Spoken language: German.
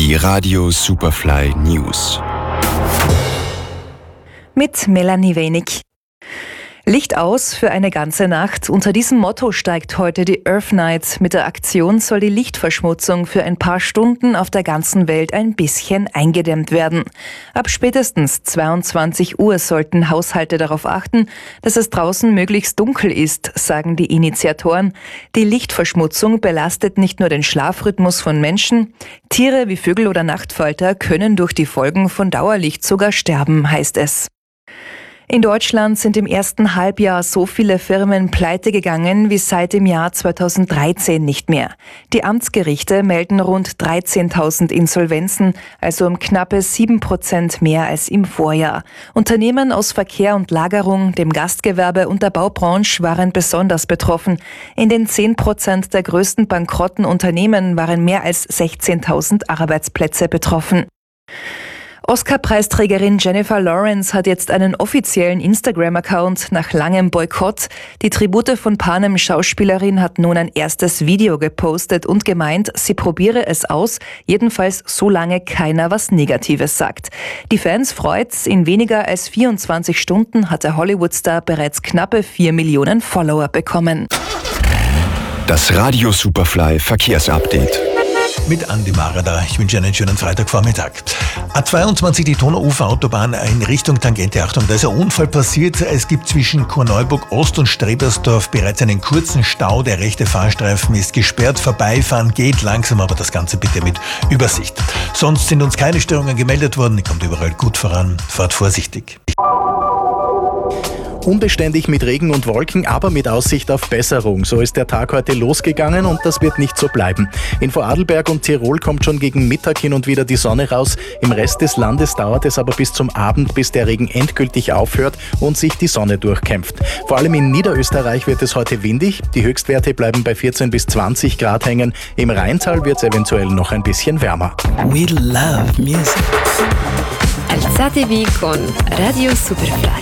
Die Radio Superfly News. Mit Melanie Wenig. Licht aus für eine ganze Nacht. Unter diesem Motto steigt heute die Earth Night. Mit der Aktion soll die Lichtverschmutzung für ein paar Stunden auf der ganzen Welt ein bisschen eingedämmt werden. Ab spätestens 22 Uhr sollten Haushalte darauf achten, dass es draußen möglichst dunkel ist, sagen die Initiatoren. Die Lichtverschmutzung belastet nicht nur den Schlafrhythmus von Menschen. Tiere wie Vögel oder Nachtfalter können durch die Folgen von Dauerlicht sogar sterben, heißt es. In Deutschland sind im ersten Halbjahr so viele Firmen pleite gegangen wie seit dem Jahr 2013 nicht mehr. Die Amtsgerichte melden rund 13.000 Insolvenzen, also um knappe 7% mehr als im Vorjahr. Unternehmen aus Verkehr und Lagerung, dem Gastgewerbe und der Baubranche waren besonders betroffen. In den 10% der größten bankrotten Unternehmen waren mehr als 16.000 Arbeitsplätze betroffen. Oscar-Preisträgerin Jennifer Lawrence hat jetzt einen offiziellen Instagram-Account nach langem Boykott. Die Tribute von Panem-Schauspielerin hat nun ein erstes Video gepostet und gemeint, sie probiere es aus, jedenfalls solange keiner was Negatives sagt. Die Fans freut's, in weniger als 24 Stunden hat der Hollywood-Star bereits knappe 4 Millionen Follower bekommen. Das Radio Superfly Verkehrsupdate. Mit Andi Marada. Ich wünsche einen schönen Freitagvormittag. A22, die Donauufer-Autobahn in Richtung Tangente. Achtung, da ist ein Unfall passiert. Es gibt zwischen Korneuburg Ost und Strebersdorf bereits einen kurzen Stau. Der rechte Fahrstreifen ist gesperrt. Vorbeifahren geht langsam, aber das Ganze bitte mit Übersicht. Sonst sind uns keine Störungen gemeldet worden. Kommt überall gut voran. Fahrt vorsichtig. Unbeständig mit Regen und Wolken, aber mit Aussicht auf Besserung. So ist der Tag heute losgegangen und das wird nicht so bleiben. In Vorarlberg und Tirol kommt schon gegen Mittag hin und wieder die Sonne raus. Im Rest des Landes dauert es aber bis zum Abend, bis der Regen endgültig aufhört und sich die Sonne durchkämpft. Vor allem in Niederösterreich wird es heute windig. Die Höchstwerte bleiben bei 14 bis 20 Grad hängen. Im Rheintal wird es eventuell noch ein bisschen wärmer. We love music. Alzatevi con Radio Superfly.